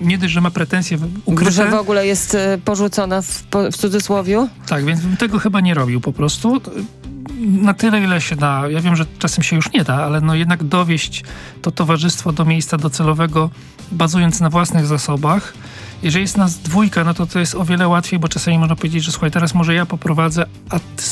nie dość, że ma pretensje ukryte. Że w ogóle jest porzucona w cudzysłowiu? Tak, więc bym tego chyba nie robił po prostu. Na tyle, ile się da. Ja wiem, że czasem się już nie da, ale no jednak dowieść to towarzystwo do miejsca docelowego, bazując na własnych zasobach. Jeżeli jest nas dwójka, no to jest o wiele łatwiej, bo czasami można powiedzieć, że słuchaj, teraz może ja poprowadzę, a ty